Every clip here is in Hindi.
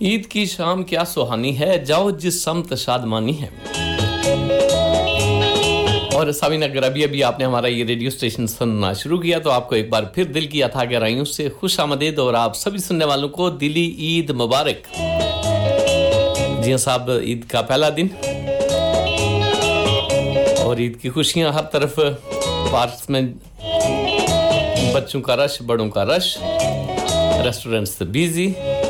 ईद की शाम क्या सुहानी है, जाओ जिस समत शादमानी है। और सामीन, अगर अभी आपने हमारा ये रेडियो स्टेशन सुनना शुरू किया तो आपको एक बार फिर दिल की अथाह गहराइयों से खुश आमदीद और आप सभी सुनने वालों को दिली ईद मुबारक। जी साहब, ईद का पहला दिन और ईद की खुशियां हर तरफ, पार्क्स में बच्चों का रश, बड़ों का रश, रेस्टोरेंट्स बिजी,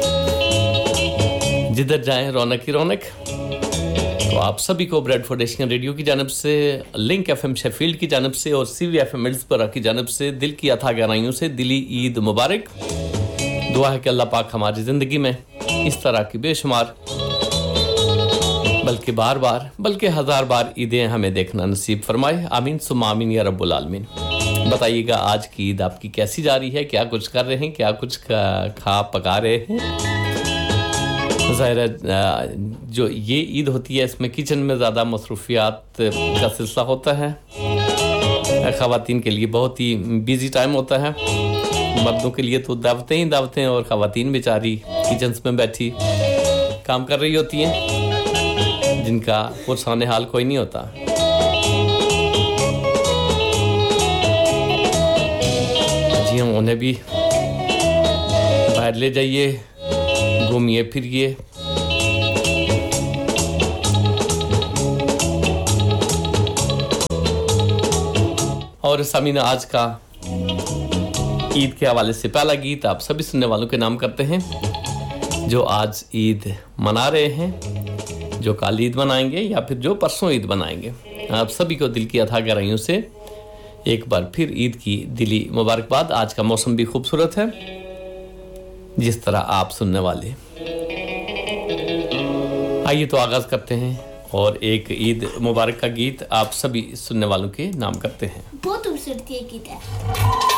जिधर जाएं रौनक ही रौनक। तो आप सभी को ब्रेडफोर्ड एशियन रेडियो की जानिब से, लिंक एफएम शेफील्ड की जानिब से और सीवी एफएम मिल्सबरा की जानिब से दिल की अथाह गहराइयों से दिली ईद मुबारक। दुआ है कि अल्लाह पाक हमारी ज़िंदगी में इस तरह की बेशुमार, बल्कि बार बार, बल्कि हज़ार बार ईदें हमें देखना नसीब फरमाए। आमीन सुम्मा आमीन या रब्बुल आलमीन। बताइएगा आज की ईद आपकी कैसी जा रही है, क्या कुछ कर रहे हैं, क्या कुछ खा पका रहे हैं। ज़ाहिर है जो ये ईद होती है इसमें किचन में ज़्यादा मसरूफियात का सिलसिला होता है। ख़वातीन के लिए बहुत ही बिजी टाइम होता है, मर्दों के लिए तो दावतें ही दावतें, और ख़वातीन बेचारी किचन्स में बैठी काम कर रही होती हैं, जिनका पुरसाने हाल कोई नहीं होता। जी हम उन्हें भी बाहर ले जाइए, घूमिए फिरिए। और सामीना, आज का ईद के हवाले से पहला गीत आप सभी सुनने वालों के नाम करते हैं जो आज ईद मना रहे हैं, जो कल ईद मनाएंगे या फिर जो परसों ईद मनाएंगे। आप सभी को दिल की अथाह गहराइयों से एक बार फिर ईद की दिली मुबारकबाद। आज का मौसम भी खूबसूरत है, जिस तरह आप सुनने वाले। आइए तो आगाज करते हैं और एक ईद मुबारक का गीत आप सभी सुनने वालों के नाम करते हैं। बहुत खूबसूरत गीत है।